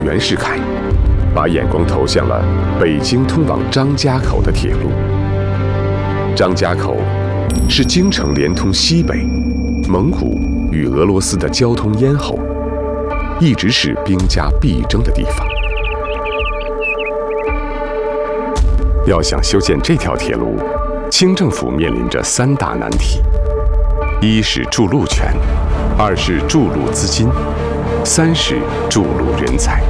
袁世凯把眼光投向了北京通往张家口的铁路。张家口是京城连通西北、蒙古与俄罗斯的交通咽喉，一直是兵家必争的地方。要想修建这条铁路，清政府面临着3大难题：一是筑路权，二是筑路资金，三是筑路人才。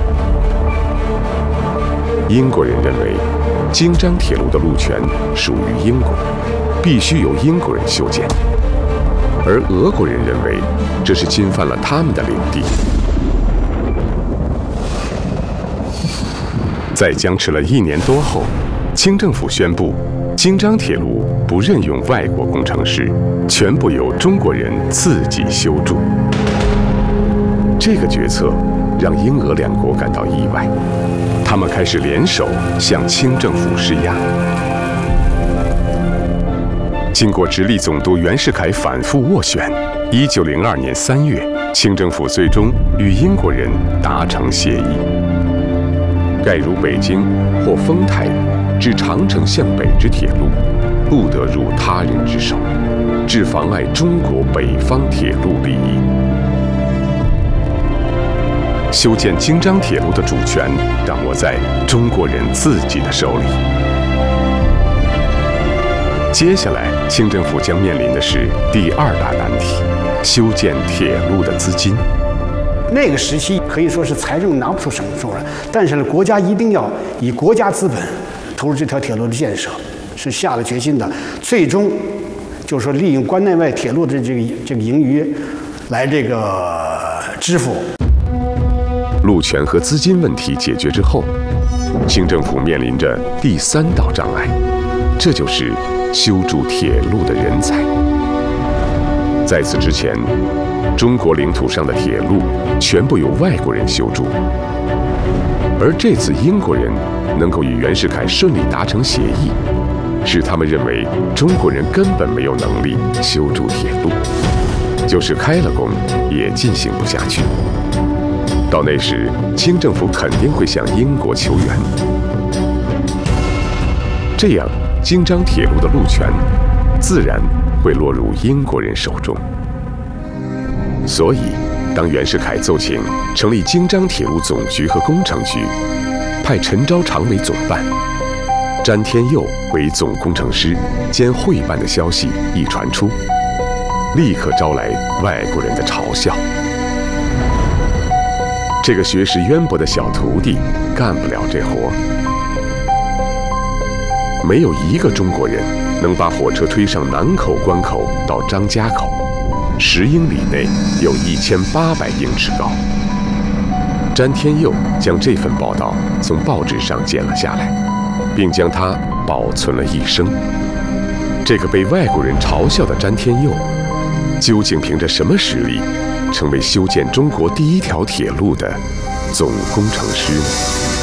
英国人认为，京张铁路的路权属于英国，必须由英国人修建；而俄国人认为，这是侵犯了他们的领地。在僵持了1年多后，清政府宣布，京张铁路不任用外国工程师，全部由中国人自己修筑。这个决策让英俄两国感到意外，他们开始联手向清政府施压。经过直隶总督袁世凯反复斡旋，1902年3月，清政府最终与英国人达成协议，盖如北京或丰台至长城向北之铁路，不得入他人之手，致妨碍中国北方铁路利益。修建京张铁路的主权掌握在中国人自己的手里。接下来，清政府将面临的是第2大难题：修建铁路的资金。 那个时期可以说是财政拿不出什么出来，但是呢，国家一定要以国家资本投入这条铁路的建设，是下了决心的。最终，就是说利用关内外铁路的这个盈余，来支付。 路权和资金问题解决之后，清政府面临着第3道障碍，这就是修筑铁路的人才。在此之前，中国领土上的铁路全部由外国人修筑，而这次英国人能够与袁世凯顺利达成协议，使他们认为中国人根本没有能力修筑铁路，就是开了工也进行不下去。到那时，清政府肯定会向英国求援，这样京张铁路的路权自然会落入英国人手中。所以，当袁世凯奏请成立京张铁路总局和工程局，派陈昭常为总办，詹天佑为总工程师兼会办的消息一传出，立刻招来外国人的嘲笑。这个学识渊博的小徒弟干不了这活，没有一个中国人能把火车推上南口关口到张家口，10英里内有1800英尺高。詹天佑将这份报道从报纸上剪了下来，并将它保存了一生。这个被外国人嘲笑的詹天佑，究竟凭着什么实力成为修建中国第1条铁路的总工程师呢？